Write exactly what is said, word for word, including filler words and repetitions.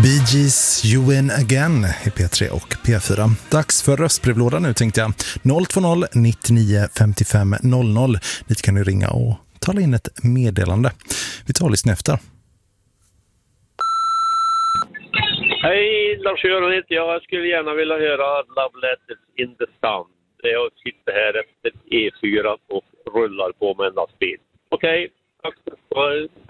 Bee Gees, You Win Again i P tre och P fyra. Dags för röstbrevlådan nu, tänkte jag. noll två noll nittionio femtiofem noll noll. Dit kan du ringa och tala in ett meddelande. Vi tar lyssna efter. Hej, Lars-Göran heter jag. Jag skulle gärna vilja höra Love Letters in the Sun. Jag sitter här efter E fyra och rullar på med en lastbil. Okej, tack.